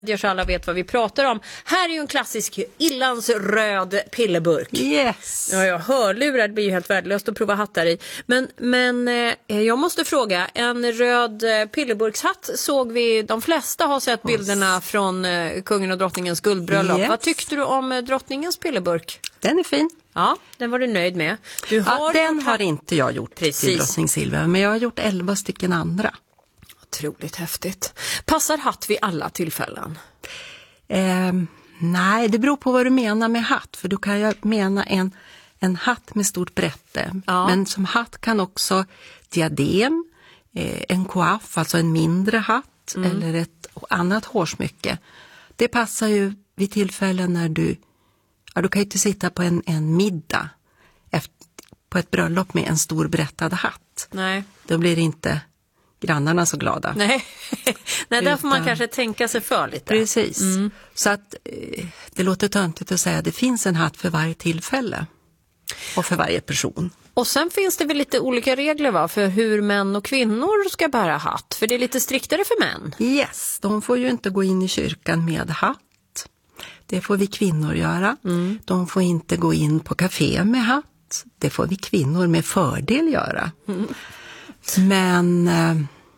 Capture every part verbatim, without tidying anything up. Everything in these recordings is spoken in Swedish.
Så alla vet vad vi pratar om. Här är ju en klassisk illansröd pillerburk. Yes. Ja, jag hörlurar, det blir ju helt värdelöst att prova hattar i. Men, men eh, jag måste fråga, en röd eh, pillerburkshatt såg vi, de flesta har sett bilderna från eh, kungen och drottningens guldbröllop. Yes. Vad tyckte du om eh, drottningens pillerburk? Den är fin. Ja, den var du nöjd med. Du har ja, den har inte jag gjort Precis. till drottning Silvia, men jag har gjort elva stycken andra. Otroligt häftigt. Passar hatt vid alla tillfällen? Eh, nej, det beror på vad du menar med hatt. För du kan ju mena en, en hatt med stort brätte. Ja. Men som hatt kan också diadem, eh, en coif, alltså en mindre hatt mm. eller ett annat hårsmycke. Det passar ju vid tillfällen när du, ja, du kan ju inte sitta på en, en middag efter, på ett bröllop med en stor brättad hatt. Nej. Då blir det inte grannarna så glada. Nej, Nej där får man Utan, kanske tänka sig för lite. Precis. Mm. Så att eh, det låter töntigt att säga att det finns en hatt för varje tillfälle. Och för varje person. Och sen finns det väl lite olika regler va? För hur män och kvinnor ska bära hatt. För det är lite striktare för män. Yes, de får ju inte gå in i kyrkan med hatt. Det får vi kvinnor göra. Mm. De får inte gå in på café med hatt. Det får vi kvinnor med fördel göra. Mm. Men eh,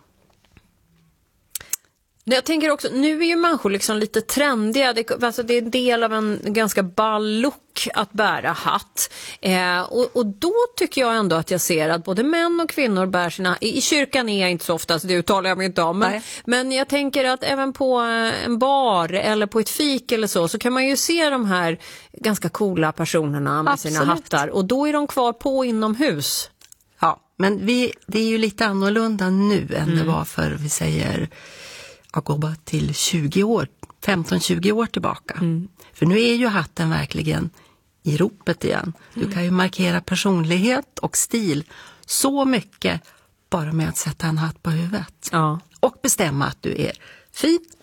jag tänker också, nu är ju människor liksom lite trendiga. Det, alltså det är en del av en ganska ball look att bära hatt. Eh, och, och då tycker jag ändå att jag ser att både män och kvinnor bär sina... I, i kyrkan är jag inte så ofta, så det uttalar jag mig inte om. Men, men jag tänker att även på en bar eller på ett fik eller så, så kan man ju se de här ganska coola personerna med Absolut. sina hattar. Och då är de kvar på inomhus. Ja, men vi, det är ju lite annorlunda nu än Mm. det var för, vi säger, jag går bara till tjugo år, femton tjugo år tillbaka. Mm. För nu är ju hatten verkligen i ropet igen. Du mm. kan ju markera personlighet och stil så mycket bara med att sätta en hatt på huvudet. Ja. Och bestämma att du är fin